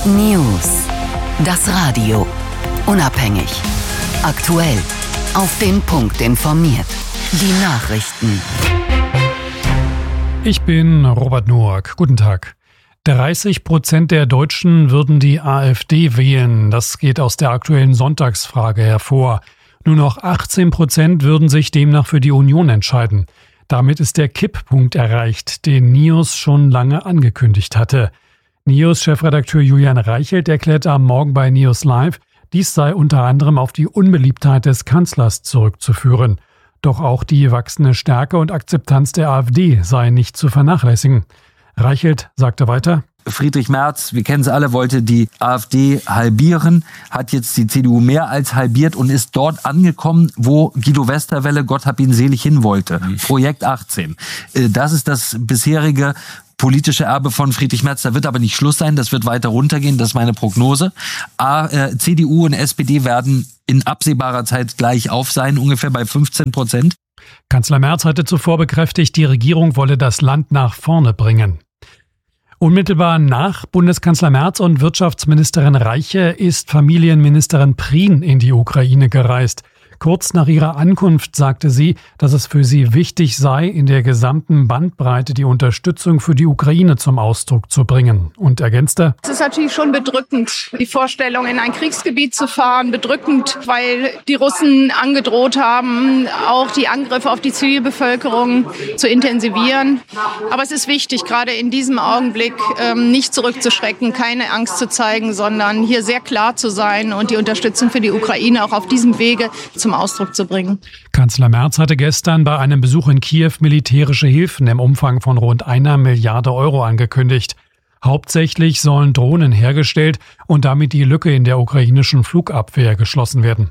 News. Das Radio. Unabhängig. Aktuell. Auf den Punkt informiert. Die Nachrichten. Ich bin Robert Noack. Guten Tag. 30% der Deutschen würden die AfD wählen. Das geht aus der aktuellen Sonntagsfrage hervor. Nur noch 18% würden sich demnach für die Union entscheiden. Damit ist der Kipppunkt erreicht, den NIOS schon lange angekündigt hatte. NIOS-Chefredakteur Julian Reichelt erklärt am Morgen bei NIOS Live, dies sei unter anderem auf die Unbeliebtheit des Kanzlers zurückzuführen. Doch auch die wachsende Stärke und Akzeptanz der AfD sei nicht zu vernachlässigen. Reichelt sagte weiter: Friedrich Merz, wir kennen es alle, wollte die AfD halbieren, hat jetzt die CDU mehr als halbiert und ist dort angekommen, wo Guido Westerwelle, Gott hab ihn selig, hin wollte. Projekt 18. Das ist das bisherige politische Erbe von Friedrich Merz. Da wird aber nicht Schluss sein, das wird weiter runtergehen, das ist meine Prognose. CDU und SPD werden in absehbarer Zeit gleich auf sein, ungefähr bei 15%. Kanzler Merz hatte zuvor bekräftigt, die Regierung wolle das Land nach vorne bringen. Unmittelbar nach Bundeskanzler Merz und Wirtschaftsministerin Reiche ist Familienministerin Prien in die Ukraine gereist. Kurz nach ihrer Ankunft sagte sie, dass es für sie wichtig sei, in der gesamten Bandbreite die Unterstützung für die Ukraine zum Ausdruck zu bringen. Und ergänzte: Es ist natürlich schon bedrückend, die Vorstellung, in ein Kriegsgebiet zu fahren. Bedrückend, weil die Russen angedroht haben, auch die Angriffe auf die Zivilbevölkerung zu intensivieren. Aber es ist wichtig, gerade in diesem Augenblick nicht zurückzuschrecken, keine Angst zu zeigen, sondern hier sehr klar zu sein und die Unterstützung für die Ukraine auch auf diesem Wege zum Ausdruck zu bringen. Kanzler Merz hatte gestern bei einem Besuch in Kiew militärische Hilfen im Umfang von rund 1 Milliarde Euro angekündigt. Hauptsächlich sollen Drohnen hergestellt und damit die Lücke in der ukrainischen Flugabwehr geschlossen werden.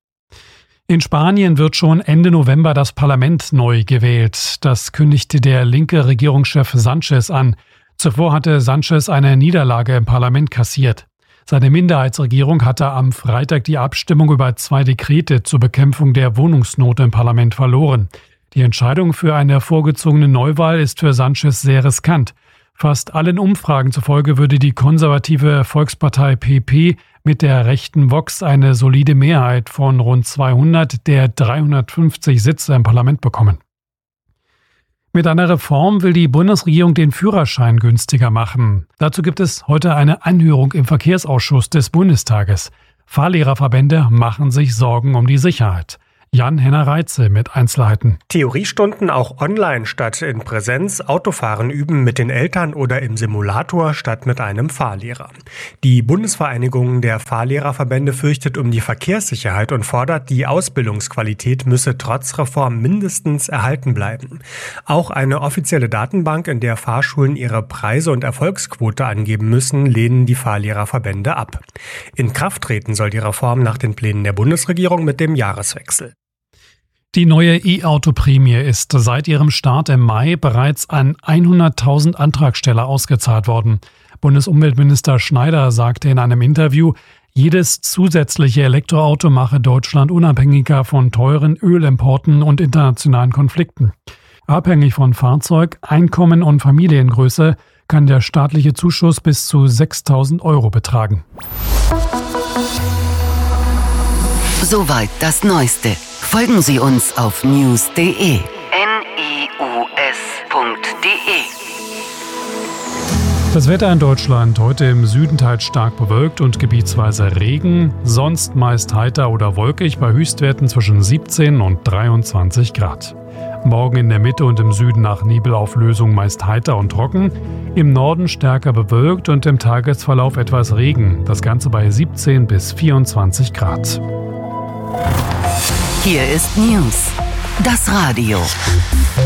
In Spanien wird schon Ende November das Parlament neu gewählt. Das kündigte der linke Regierungschef Sánchez an. Zuvor hatte Sánchez eine Niederlage im Parlament kassiert. Seine Minderheitsregierung hatte am Freitag die Abstimmung über 2 Dekrete zur Bekämpfung der Wohnungsnot im Parlament verloren. Die Entscheidung für eine vorgezogene Neuwahl ist für Sánchez sehr riskant. Fast allen Umfragen zufolge würde die konservative Volkspartei PP mit der rechten Vox eine solide Mehrheit von rund 200 der 350 Sitze im Parlament bekommen. Mit einer Reform will die Bundesregierung den Führerschein günstiger machen. Dazu gibt es heute eine Anhörung im Verkehrsausschuss des Bundestages. Fahrlehrerverbände machen sich Sorgen um die Sicherheit. Jan-Henner Reitze mit Einzelheiten. Theoriestunden auch online statt in Präsenz, Autofahren üben mit den Eltern oder im Simulator statt mit einem Fahrlehrer. Die Bundesvereinigung der Fahrlehrerverbände fürchtet um die Verkehrssicherheit und fordert, die Ausbildungsqualität müsse trotz Reform mindestens erhalten bleiben. Auch eine offizielle Datenbank, in der Fahrschulen ihre Preise und Erfolgsquote angeben müssen, lehnen die Fahrlehrerverbände ab. In Kraft treten soll die Reform nach den Plänen der Bundesregierung mit dem Jahreswechsel. Die neue E-Auto-Prämie ist seit ihrem Start im Mai bereits an 100.000 Antragsteller ausgezahlt worden. Bundesumweltminister Schneider sagte in einem Interview, jedes zusätzliche Elektroauto mache Deutschland unabhängiger von teuren Ölimporten und internationalen Konflikten. Abhängig von Fahrzeug, Einkommen und Familiengröße kann der staatliche Zuschuss bis zu 6.000 Euro betragen. Soweit das Neueste. Folgen Sie uns auf news.de. news.de. Das Wetter in Deutschland: heute im Süden teils stark bewölkt und gebietsweise Regen, sonst meist heiter oder wolkig bei Höchstwerten zwischen 17 und 23 Grad. Morgen in der Mitte und im Süden nach Nebelauflösung meist heiter und trocken, im Norden stärker bewölkt und im Tagesverlauf etwas Regen, das Ganze bei 17 bis 24 Grad. Hier ist News, das Radio.